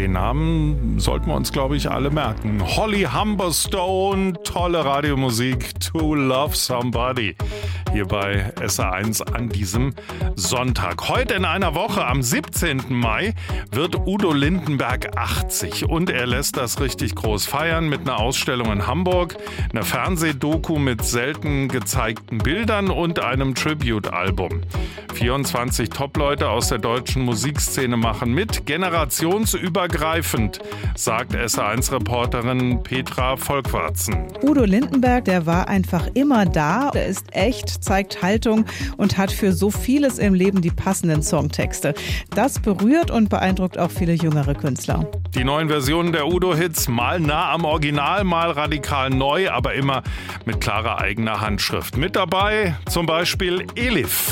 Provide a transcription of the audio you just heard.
Den Namen sollten wir uns, glaube ich, alle merken. Holly Humberstone, tolle Radiomusik, To Love Somebody. Hier bei SR1 an diesem Sonntag. Heute in einer Woche, am 17. Mai, wird Udo Lindenberg 80. Und er lässt das richtig groß feiern mit einer Ausstellung in Hamburg, einer Fernsehdoku mit selten gezeigten Bildern und einem Tribute-Album. 24 Top-Leute aus der deutschen Musikszene machen mit, generationsübergreifend, sagt SR1-Reporterin Petra Volkwarzen. Udo Lindenberg, der war einfach immer da. Der ist echt, zeigt Haltung und hat für so vieles im Leben die passenden Songtexte. Das berührt und beeindruckt auch viele jüngere Künstler. Die neuen Versionen der Udo-Hits, mal nah am Original, mal radikal neu, aber immer mit klarer eigener Handschrift. Mit dabei zum Beispiel Elif.